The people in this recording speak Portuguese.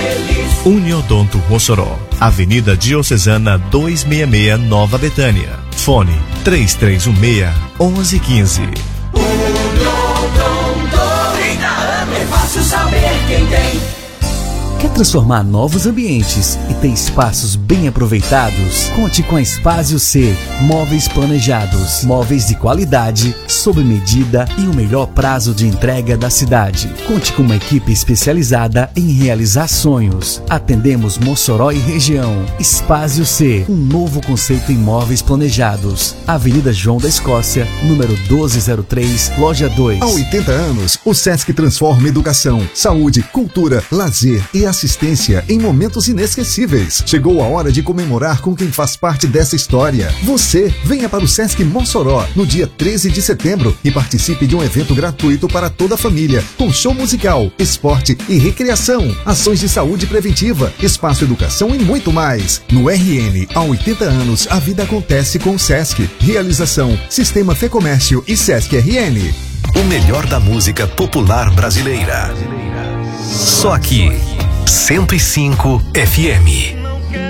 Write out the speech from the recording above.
feliz. Uniodonto Mossoró, Avenida Diocesana 266, Nova Betânia. Fone 3316-1115. Uniodonto, 30 anos, é fácil saber quem tem. Quer transformar novos ambientes e ter espaços bem aproveitados? Conte com a Espásio C. Móveis planejados, móveis de qualidade, sob medida e o melhor prazo de entrega da cidade. Conte com uma equipe especializada em realizar sonhos. Atendemos Mossoró e região. Espásio C. Um novo conceito em móveis planejados. Avenida João da Escócia, número 1203, loja 2. Há 80 anos, o Sesc transforma educação, saúde, cultura, lazer e assistência em momentos inesquecíveis. Chegou a hora de comemorar com quem faz parte dessa história. Você, venha para o Sesc Mossoró no dia 13 de setembro e participe de um evento gratuito para toda a família, com show musical, esporte e recreação, ações de saúde preventiva, espaço educação e muito mais. No RN, há 80 anos, a vida acontece com o Sesc. Realização, Sistema Fê Comércio e Sesc RN. O melhor da música popular brasileira. Só aqui, 105 FM.